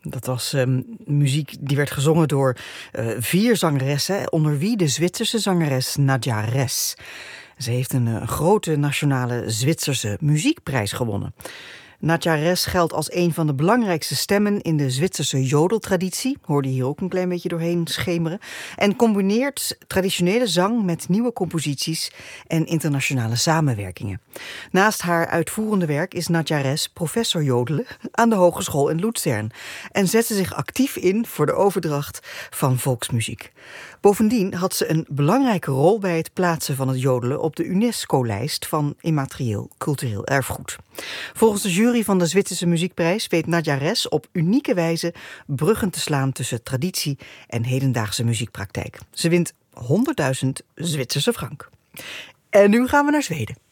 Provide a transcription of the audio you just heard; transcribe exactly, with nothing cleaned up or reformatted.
Dat was um, muziek die werd gezongen door uh, vier zangeressen, onder wie de Zwitserse zangeres Nadja Res. Ze heeft een, een grote nationale Zwitserse muziekprijs gewonnen. Nadja Res geldt als een van de belangrijkste stemmen in de Zwitserse jodeltraditie. Hoorde hier ook een klein beetje doorheen schemeren. En combineert traditionele zang met nieuwe composities en internationale samenwerkingen. Naast haar uitvoerende werk is Nadja Res professor jodelen aan de Hogeschool in Luzern. En zet ze zich actief in voor de overdracht van volksmuziek. Bovendien had ze een belangrijke rol bij het plaatsen van het jodelen op de UNESCO-lijst van immaterieel cultureel erfgoed. Volgens de jury van de Zwitserse Muziekprijs weet Nadja Res op unieke wijze bruggen te slaan tussen traditie en hedendaagse muziekpraktijk. Ze wint honderdduizend Zwitserse frank. En nu gaan we naar Zweden.